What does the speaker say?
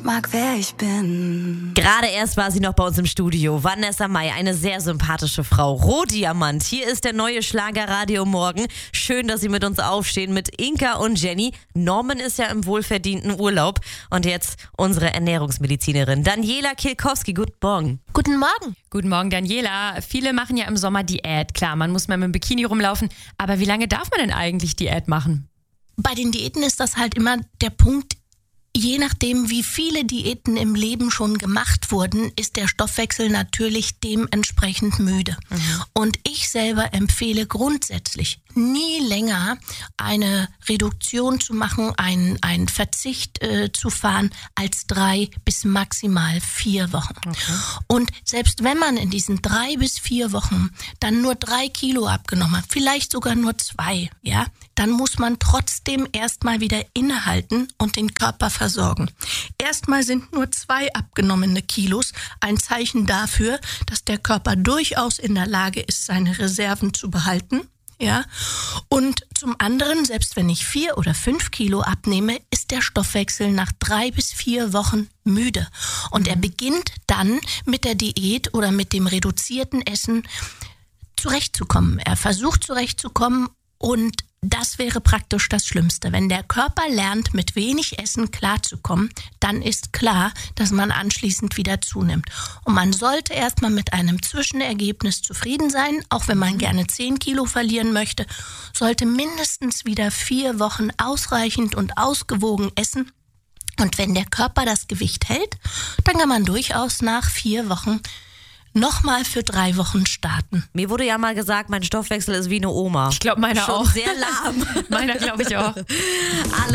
Mag, wer ich bin. Gerade erst war sie noch bei uns im Studio. Vanessa Mai, eine sehr sympathische Frau. Rohdiamant, hier ist der neue Schlagerradio Morgen. Schön, dass Sie mit uns aufstehen mit Inka und Jenny. Norman ist ja im wohlverdienten Urlaub. Und jetzt unsere Ernährungsmedizinerin Daniela Kielkowski. Guten Morgen. Guten Morgen. Guten Morgen, Daniela. Viele machen ja im Sommer Diät. Klar, man muss mal mit dem Bikini rumlaufen. Aber wie lange darf man denn eigentlich Diät machen? Bei den Diäten ist das halt immer der Punkt, je nachdem, wie viele Diäten im Leben schon gemacht wurden, ist der Stoffwechsel natürlich dementsprechend müde. Und ich selber empfehle grundsätzlich, nie länger eine Reduktion zu machen, einen Verzicht zu fahren, als 3 bis maximal 4 Wochen. Okay. Und selbst wenn man in diesen 3 bis 4 Wochen dann nur 3 Kilo abgenommen hat, vielleicht sogar nur 2, ja, dann muss man trotzdem erstmal wieder innehalten und den Körper versorgen. Erstmal sind nur 2 abgenommene Kilos ein Zeichen dafür, dass der Körper durchaus in der Lage ist, seine Reserven zu behalten. Ja, und zum anderen, selbst wenn ich 4 oder 5 Kilo abnehme, ist der Stoffwechsel nach 3 bis 4 Wochen müde. Und er beginnt dann mit der Diät oder mit dem reduzierten Essen zurechtzukommen. Er versucht zurechtzukommen und das wäre praktisch das Schlimmste. Wenn der Körper lernt, mit wenig Essen klarzukommen, dann ist klar, dass man anschließend wieder zunimmt. Und man sollte erstmal mit einem Zwischenergebnis zufrieden sein, auch wenn man gerne 10 Kilo verlieren möchte, sollte mindestens wieder 4 Wochen ausreichend und ausgewogen essen. Und wenn der Körper das Gewicht hält, dann kann man durchaus nach 4 Wochen nochmal für 3 Wochen starten. Mir wurde ja mal gesagt, mein Stoffwechsel ist wie eine Oma. Ich glaube, meiner Schon auch. sehr lahm. Meiner glaube ich auch.